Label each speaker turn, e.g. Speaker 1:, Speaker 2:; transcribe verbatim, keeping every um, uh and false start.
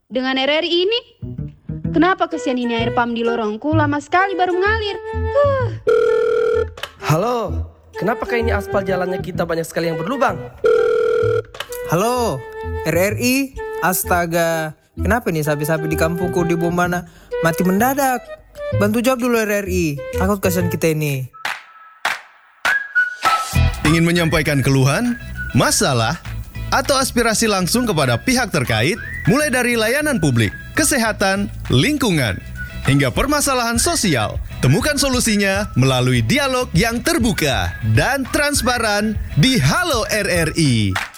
Speaker 1: dengan R R I ini? Kenapa kesian ini air pam di lorongku lama sekali baru mengalir? Huh.
Speaker 2: Halo, kenapa kayak ini aspal jalannya kita banyak sekali yang berlubang?
Speaker 3: Halo, R R I, astaga. Kenapa nih sapi-sapi di kampungku di Bomana mati mendadak? Bantu jawab dulu R R I, takut kasihan kita ini.
Speaker 4: Ingin menyampaikan keluhan, masalah, atau aspirasi langsung kepada pihak terkait, mulai dari layanan publik, kesehatan, lingkungan, hingga permasalahan sosial. Temukan solusinya melalui dialog yang terbuka dan transparan di Halo R R I.